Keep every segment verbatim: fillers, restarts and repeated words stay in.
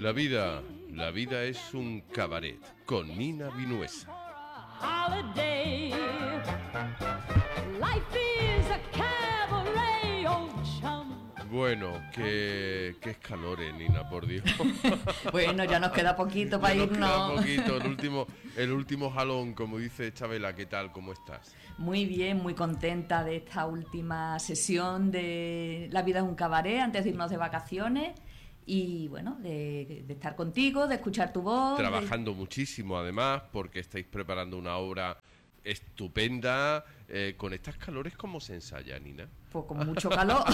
La vida, la vida es un cabaret con Nina Vinuesa. Bueno, qué, qué escalores, Nina, por Dios. Bueno, ya nos queda poquito para ya irnos. Nos queda poquito, el último, el último jalón, como dice Chabela. ¿Qué tal? ¿Cómo estás? Muy bien, muy contenta de esta última sesión de La vida es un cabaret, antes de irnos de vacaciones. Y bueno, de, de estar contigo, de escuchar tu voz. Trabajando de... muchísimo, además, porque estáis preparando una obra estupenda. Eh, con estas calores, ¿cómo se ensaya, Nina? Pues con mucho calor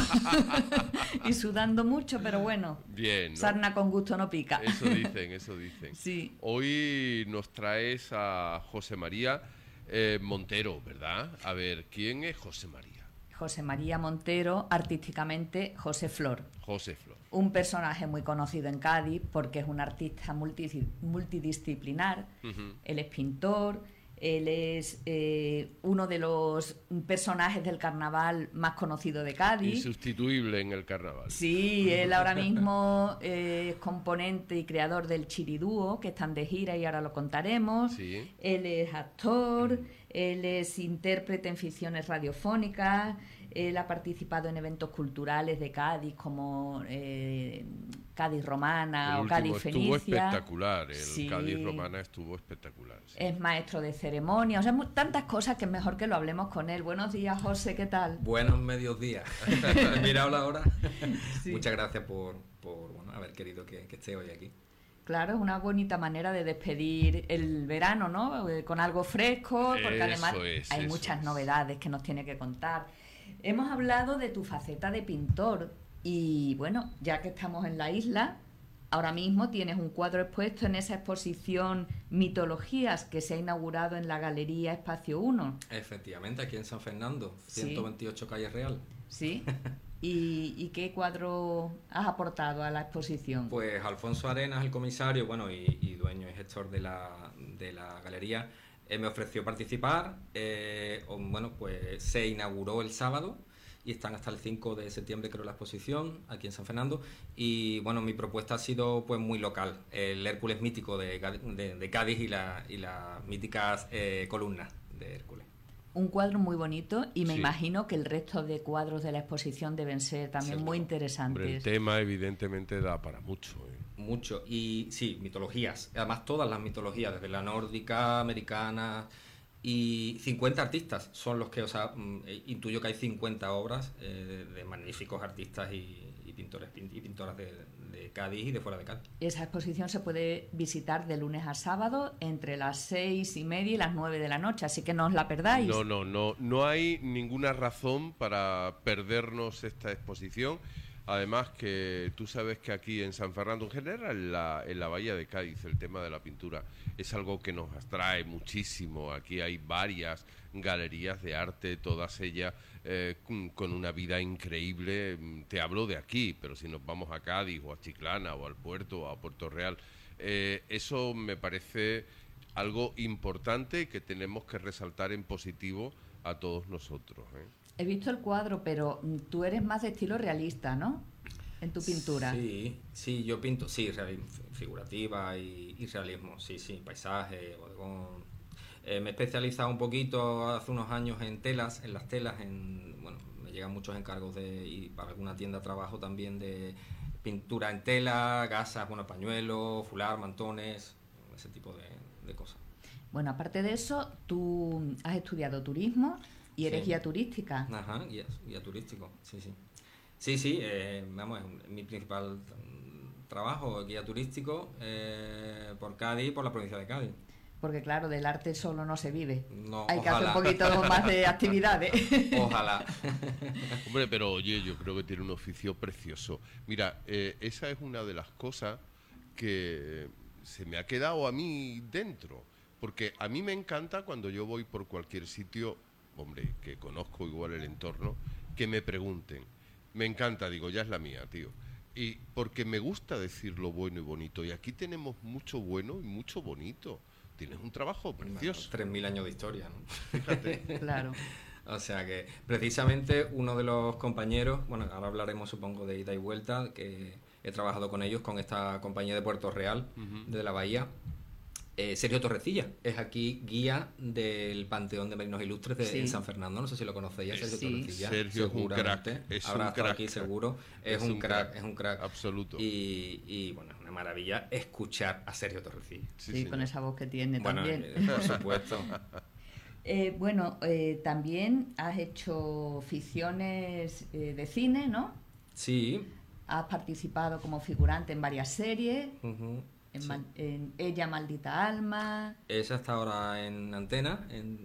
y sudando mucho, pero bueno. Bien, ¿no? Sarna con gusto no pica. Eso dicen, eso dicen. Sí. Hoy nos traes a José María eh, Montero, ¿verdad? A ver, ¿quién es José María? José María Montero, artísticamente José Flor. José Flor. Un personaje muy conocido en Cádiz porque es un artista multi, multidisciplinar. Uh-huh. Él es pintor, él es eh, uno de los personajes del carnaval más conocido de Cádiz. Insustituible en el carnaval. Sí, él ahora mismo eh, es componente y creador del Chiridúo, que están de gira y ahora lo contaremos. Sí. Él es actor, él es intérprete en ficciones radiofónicas, él ha participado en eventos culturales de Cádiz como eh, Cádiz Romana el o Cádiz estuvo Fenicia. Estuvo espectacular, el sí. Cádiz Romana estuvo espectacular. Sí. Es maestro de ceremonia, o sea, tantas cosas que es mejor que lo hablemos con él. Buenos días, José, ¿qué tal? Buenos medios días. Mira la hora. Sí. Muchas gracias por, por bueno, haber querido que, que esté hoy aquí. Claro, es una bonita manera de despedir el verano, ¿no? Con algo fresco, porque eso además es, hay eso muchas es. novedades que nos tiene que contar. Hemos hablado de tu faceta de pintor y, bueno, ya que estamos en la isla, ahora mismo tienes un cuadro expuesto en esa exposición Mitologías que se ha inaugurado en la Galería Espacio uno. Efectivamente, aquí en San Fernando, ciento veintiocho sí. Calle Real. Sí. ¿Y, ¿Y qué cuadro has aportado a la exposición? Pues Alfonso Arenas, el comisario, bueno, y, y dueño y gestor de la, de la galería, eh, me ofreció participar. Eh, bueno, pues se inauguró el sábado y están hasta el cinco de septiembre, creo, la exposición aquí en San Fernando. Y bueno, mi propuesta ha sido pues muy local, el Hércules mítico de, de, de Cádiz y, la, y las míticas eh, columnas de Hércules. Un cuadro muy bonito y me sí. imagino que el resto de cuadros de la exposición deben ser también sí, muy interesantes. Hombre, el tema evidentemente da para mucho. ¿eh? Mucho, y sí, mitologías, además todas las mitologías, desde la nórdica, americana, y cincuenta artistas son los que, o sea, intuyo que hay cincuenta obras eh, de, de magníficos artistas y, y pintores y pintoras de, de Cádiz y de fuera de Cádiz. Esa exposición se puede visitar de lunes a sábado entre las seis y media y las nueve de la noche, así que no os la perdáis. No, no, no, no hay ninguna razón para perdernos esta exposición. Además que tú sabes que aquí en San Fernando, en general en la, en la Bahía de Cádiz, el tema de la pintura es algo que nos atrae muchísimo. Aquí hay varias galerías de arte, todas ellas eh, con una vida increíble. Te hablo de aquí, pero si nos vamos a Cádiz o a Chiclana o al puerto o a Puerto Real, eh, eso me parece algo importante que tenemos que resaltar en positivo a todos nosotros, ¿eh? He visto el cuadro, pero tú eres más de estilo realista, ¿no? En tu pintura. Sí, sí, yo pinto, sí, realismo, figurativa y, y realismo, sí, sí, paisaje, bodegón. Eh, me he especializado un poquito hace unos años en telas, en las telas, en bueno, me llegan muchos encargos de y para alguna tienda trabajo también de pintura en tela, gasas, bueno, pañuelos, fular, mantones, ese tipo de, de cosas. Bueno, aparte de eso, tú has estudiado turismo y eres sí. guía turística. Ajá, guía, guía turístico, sí, sí. Sí, sí, eh, vamos, es mi principal trabajo, guía turístico eh, por Cádiz y por la provincia de Cádiz. Porque claro, del arte solo no se vive. No, hay ojalá. que hacer un poquito más de actividades. Ojalá. Hombre, pero oye, yo creo que tiene un oficio precioso. Mira, eh, esa es una de las cosas que se me ha quedado a mí dentro. Porque a mí me encanta cuando yo voy por cualquier sitio, hombre, que conozco igual el entorno, que me pregunten. Me encanta, digo, ya es la mía, tío. Y porque me gusta decir lo bueno y bonito. Y aquí tenemos mucho bueno y mucho bonito. Tienes un trabajo precioso. Bueno, tres mil años de historia, ¿no? Fíjate. Claro. O sea que, precisamente, uno de los compañeros, bueno, ahora hablaremos, supongo, de ida y vuelta, que he trabajado con ellos, con esta compañía de Puerto Real, uh-huh. de la Bahía. Eh, Sergio Torrecilla es aquí guía del Panteón de Marinos Ilustres de sí. San Fernando, no sé si lo conocéis, Sergio sí. Torrecilla. Sergio es un crack, es habrá un crack. aquí seguro, es, es un, un crack, crack, es un crack absoluto. Y, y bueno, es una maravilla escuchar a Sergio Torrecilla. Sí, sí con esa voz que tiene bueno, también. Eh, por supuesto. eh, bueno, eh, también has hecho ficciones eh, de cine, ¿no? Sí. Has participado como figurante en varias series. Uh-huh. En, sí. mal, en Ella, Maldita Alma. Esa está ahora en antena, en